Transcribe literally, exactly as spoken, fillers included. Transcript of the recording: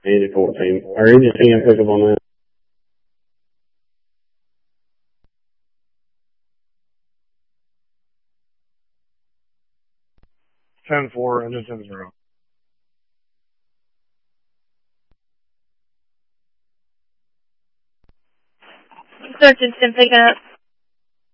Easy fourteen. Or easy ten, pick up on that. ten four, engine ten zero. Sergeant ten picking up.